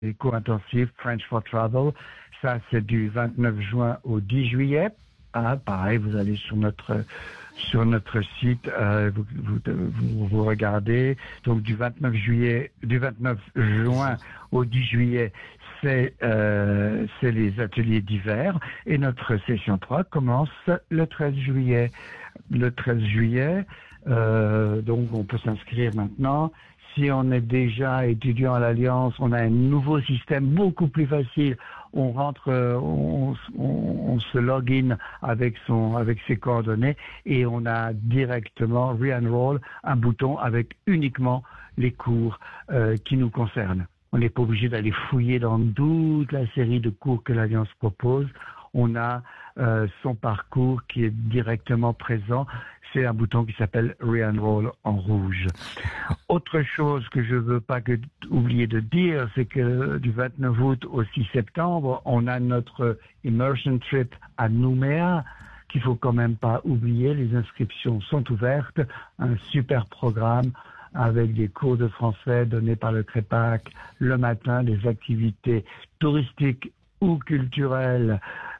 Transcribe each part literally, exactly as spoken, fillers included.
les cours intensifs French for Travel. Ça, c'est du vingt-neuf juin au dix juillet. Ah, pareil, vous allez sur notre sur notre site, euh, vous, vous, vous, vous regardez. Donc du vingt-neuf juillet, du vingt-neuf juin au dix juillet, c'est euh, c'est les ateliers d'hiver. Et notre session trois commence le treize juillet. Le treize juillet, euh, donc on peut s'inscrire maintenant. Si on est déjà étudiant à l'Alliance, on a un nouveau système beaucoup plus facile. On rentre, on, on, on se login avec son, avec ses coordonnées et on a directement re-enroll, un bouton avec uniquement les cours euh, qui nous concernent. On n'est pas obligé d'aller fouiller dans toute la série de cours que l'Alliance propose. On a euh, son parcours qui est directement présent. C'est un bouton qui s'appelle Re-enroll en rouge. Autre chose que je veux pas que oublier de dire, c'est que du vingt-neuf août au six septembre, on a notre immersion trip à Nouméa, qu'il faut quand même pas oublier. Les inscriptions sont ouvertes. Un super programme avec des cours de français donnés par le Crépac le matin, des activités touristiques ou culturelles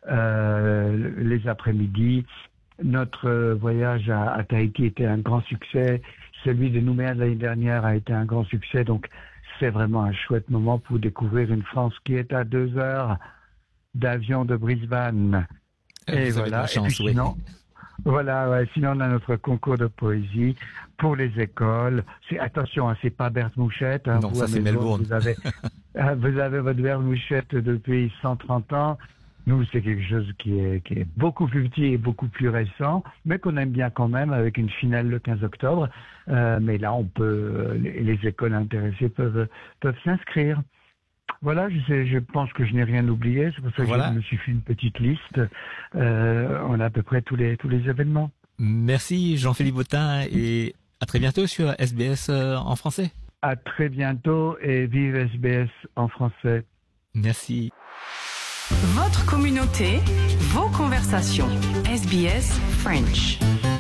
euh, les après-midi. Notre voyage à, à Tahiti était un grand succès. Celui de Nouméa de l'année dernière a été un grand succès. Donc, c'est vraiment un chouette moment pour découvrir une France qui est à deux heures d'avion de Brisbane. Et Vous voilà. avez de la chance, Et puis, sinon, oui. voilà, ouais. Sinon, on a notre concours de poésie pour les écoles. C'est, attention, hein, c'est pas Berthe Mouchette. Hein, Non, vous, ça à c'est Melbourne, Melbourne. Vous avez, vous avez votre Berthe Mouchette depuis cent trente ans. Nous, c'est quelque chose qui est, qui est beaucoup plus petit et beaucoup plus récent, mais qu'on aime bien quand même, avec une finale le quinze octobre. Euh, mais là, on peut, les, les écoles intéressées peuvent, peuvent s'inscrire. Voilà, je, sais, je pense que je n'ai rien oublié. C'est pour ça que Voilà. je me suis fait une petite liste. Euh, on a à peu près tous les, tous les événements. Merci Jean-Philippe Bottin et à très bientôt sur S B S euh, en français. À très bientôt et vive S B S en français. Merci. Votre communauté, vos conversations. S B S French.